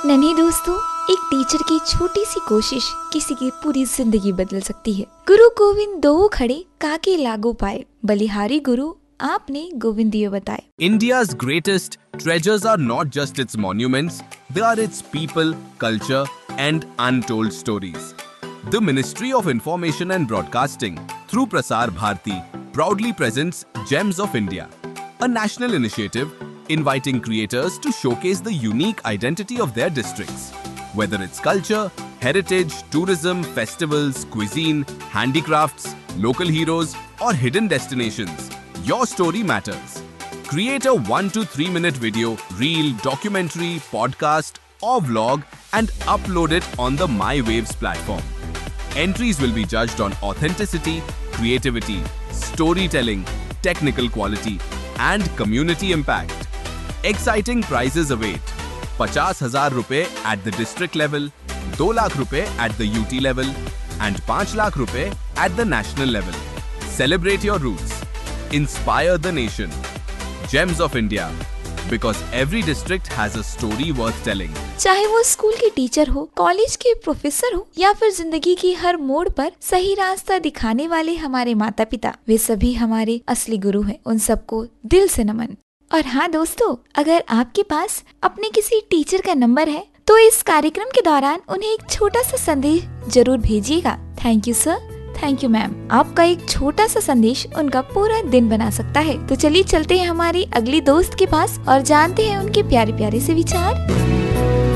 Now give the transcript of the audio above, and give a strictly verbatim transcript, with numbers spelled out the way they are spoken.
नन्हे दोस्तों, एक टीचर की छोटी सी कोशिश किसी की पूरी जिंदगी बदल सकती है। गुरु गोविंद दो खड़े काके लागू पाए, बलिहारी गुरु आपने गोविंदियो बताए। India's greatest treasures are not just its monuments, they are its people, culture and untold stories. The Ministry of Information and Broadcasting, through Prasar Bharati, proudly presents Gems of India, a national initiative inviting creators to showcase the unique identity of their districts. Whether it's culture, heritage, tourism, festivals, cuisine, handicrafts, local heroes, or hidden destinations, your story matters. Create a one to three minute video, reel, documentary, podcast, or vlog and upload it on the MyWaves platform. Entries will be judged on authenticity, creativity, storytelling, technical quality, and community impact. Exciting prizes await. पचास हजार रुपए at the district level, दो लाख रुपए at the U T level, and पाँच लाख रुपए at the national level. Celebrate your roots. Inspire the nation. Gems of India. Because every district has a story worth telling. चाहे वो school के teacher हो, college के professor हो या फिर जिंदगी की हर मोड़ पर सही रास्ता दिखाने वाले हमारे माता पिता, वे सभी हमारे असली गुरु हैं। उन सबको दिल से नमन। और हाँ दोस्तों, अगर आपके पास अपने किसी टीचर का नंबर है तो इस कार्यक्रम के दौरान उन्हें एक छोटा सा संदेश जरूर भेजिएगा। Thank you sir, thank you ma'am. आपका एक छोटा सा संदेश उनका पूरा दिन बना सकता है। तो चलिए चलते हैं हमारी अगली दोस्त के पास और जानते हैं उनके प्यारे प्यारे से विचार।